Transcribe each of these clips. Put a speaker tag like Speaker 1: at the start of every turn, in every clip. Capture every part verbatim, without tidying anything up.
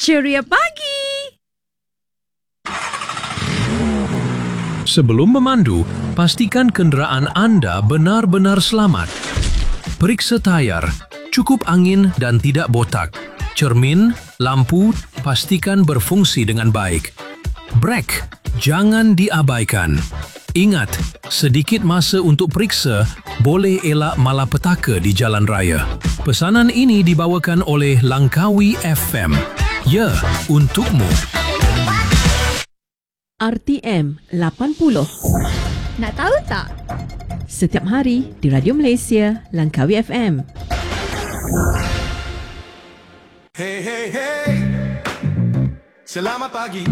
Speaker 1: Ceria pagi.
Speaker 2: Sebelum memandu, pastikan kenderaan anda benar-benar selamat. Periksa tayar, cukup angin dan tidak botak. Cermin, lampu, pastikan berfungsi dengan baik. Brek, jangan diabaikan. Ingat, sedikit masa untuk periksa boleh elak malapetaka di jalan raya. Pesanan ini dibawakan oleh Langkawi F M. Ya, untukmu.
Speaker 1: R T M lapan puluh.
Speaker 3: Nak tahu tak?
Speaker 1: Setiap hari di Radio Malaysia, Langkawi F M.
Speaker 4: Hey, hey, hey. Selamat pagi.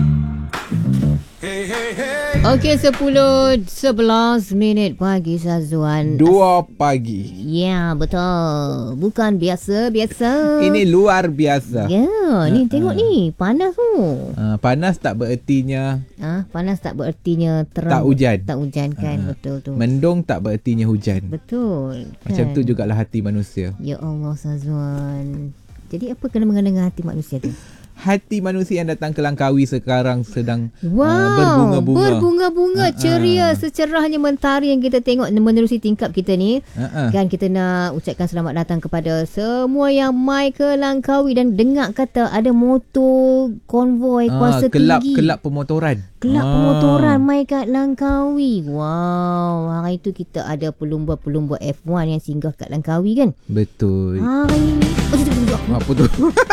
Speaker 4: Hey, hey, hey.
Speaker 3: Okey, sepuluh sebelas minit pagi Sazuan.
Speaker 5: Dua pagi.
Speaker 3: Ya, betul. Bukan biasa-biasa.
Speaker 5: Ini luar biasa.
Speaker 3: Ya, ni tengok ni. Panas tu.
Speaker 5: Uh, panas tak berertinya
Speaker 3: Ah, panas tak berertinya terang.
Speaker 5: tak hujan.
Speaker 3: Tak hujan kan,
Speaker 5: Ah.
Speaker 3: betul tu.
Speaker 5: Mendung tak berertinya hujan.
Speaker 3: Betul.
Speaker 5: Macam
Speaker 3: kan?
Speaker 5: tu jugalah hati manusia.
Speaker 3: Ya Allah Sazuan. Jadi apa kena mengena dengan hati manusia tu?
Speaker 5: Hati manusia yang datang ke Langkawi sekarang sedang
Speaker 3: Wow,
Speaker 5: uh, berbunga-bunga.
Speaker 3: Berbunga-bunga,
Speaker 5: Uh-uh.
Speaker 3: ceria, secerahnya mentari yang kita tengok menerusi tingkap kita ni.
Speaker 5: Uh-uh.
Speaker 3: Kan kita nak ucapkan selamat datang kepada semua yang mai ke Langkawi dan dengar kata ada motor konvoi kuasa
Speaker 5: Ah, kelab,
Speaker 3: tinggi.
Speaker 5: kelab pemotoran.
Speaker 3: Kelab
Speaker 5: Ah.
Speaker 3: pemotoran mai kat Langkawi. Wow, hari tu kita ada pelumba-pelumba F one yang singgah kat Langkawi kan.
Speaker 5: Betul.
Speaker 3: Hari ni. Oh, tu, tu, tu, tu.
Speaker 5: Apa tu?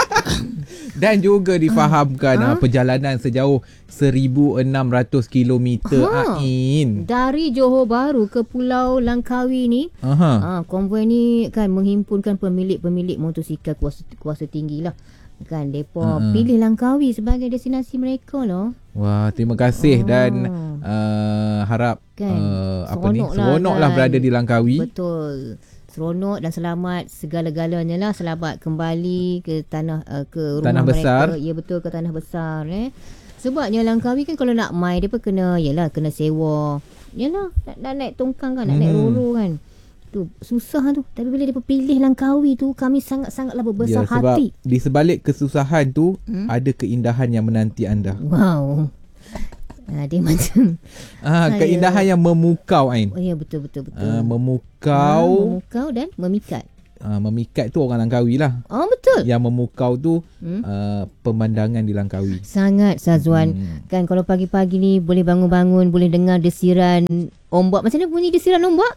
Speaker 5: Dan juga difahamkan
Speaker 3: Ha?
Speaker 5: uh, perjalanan sejauh seribu enam ratus kilometer
Speaker 3: Ha.
Speaker 5: Ain.
Speaker 3: Dari Johor Bahru ke Pulau Langkawi ni.
Speaker 5: Aha.
Speaker 3: Ah, konvoi ni kan menghimpunkan pemilik-pemilik motosikal kuasa kuasa tinggi lah. Kan depa
Speaker 5: Uh-uh.
Speaker 3: pilih Langkawi sebagai destinasi mereka lah.
Speaker 5: Wah, terima kasih
Speaker 3: Oh.
Speaker 5: dan uh, harap
Speaker 3: Kan,
Speaker 5: uh, apa ni
Speaker 3: seronok lah
Speaker 5: seronoklah
Speaker 3: kan.
Speaker 5: berada di Langkawi.
Speaker 3: Betul. Seronok dan selamat segala-galanya lah. Selamat kembali ke tanah uh, ke rumah
Speaker 5: Tanah
Speaker 3: mereka.
Speaker 5: besar.
Speaker 3: Ya, betul, ke tanah besar eh. Sebabnya Langkawi kan kalau nak mai dia pun kena yalah kena sewa. Yalah nak, nak naik tongkang kan, nak naik
Speaker 5: Hmm.
Speaker 3: roro kan. Tu susah tu. Tapi bila dia pilih Langkawi tu kami sangat-sangatlah berbesar
Speaker 5: Ya, sebab
Speaker 3: hati.
Speaker 5: di sebalik kesusahan tu
Speaker 3: Hmm?
Speaker 5: ada keindahan yang menanti anda.
Speaker 3: Wow. Ha, dia macam
Speaker 5: Ah,
Speaker 3: Saya-
Speaker 5: keindahan yang memukau Ain.
Speaker 3: oh ya betul betul betul.
Speaker 5: Ah,
Speaker 3: Ha,
Speaker 5: memukau,
Speaker 3: memukau dan memikat.
Speaker 5: ah, memikat tu orang Langkawi lah.
Speaker 3: Oh betul.
Speaker 5: Yang memukau tu
Speaker 3: Hmm?
Speaker 5: ah, pemandangan di Langkawi.
Speaker 3: Sangat Sazuan.
Speaker 5: Hmm.
Speaker 3: Kan kalau pagi-pagi ni boleh bangun-bangun, boleh dengar desiran ombak. Macam mana bunyi desiran ombak?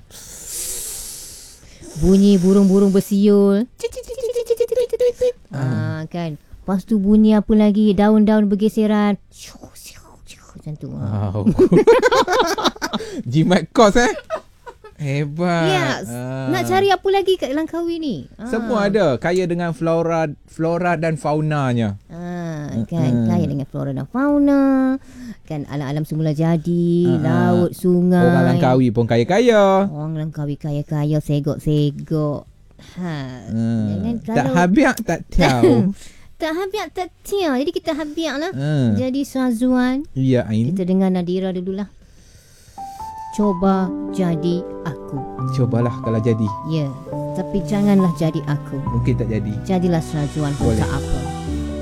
Speaker 3: Bunyi burung-burung bersiul. Ah, kan. Lepas tu bunyi apa lagi? Daun-daun bergeseran. Macam tu.
Speaker 5: Wow. Jimat kos eh. Hebat.
Speaker 3: Ya,
Speaker 5: Ah.
Speaker 3: nak cari apa lagi kat Langkawi ni? Ah.
Speaker 5: Semua ada, kaya dengan flora flora dan faunanya.
Speaker 3: Ah, kan
Speaker 5: Mm-mm.
Speaker 3: kaya dengan flora dan fauna. Kan alam-alam semula jadi,
Speaker 5: Ah, ah.
Speaker 3: laut, sungai.
Speaker 5: Orang Langkawi pun kaya-kaya.
Speaker 3: Orang Langkawi kaya-kaya, segok-segok. Ha.
Speaker 5: Hmm.
Speaker 3: Jangan
Speaker 5: Tak
Speaker 3: kalau
Speaker 5: habis tak tahu.
Speaker 3: tak habis tak tiang. Jadi kita habis lah.
Speaker 5: Hmm.
Speaker 3: Jadi Sazuan,
Speaker 5: Ya Ain.
Speaker 3: kita dengar Nadira dululah. Coba jadi aku.
Speaker 5: Cobalah kalau jadi.
Speaker 3: Ya, tapi janganlah jadi aku.
Speaker 5: Mungkin tak jadi.
Speaker 3: Jadilah Sazuan pun
Speaker 5: Boleh.
Speaker 3: tak apa.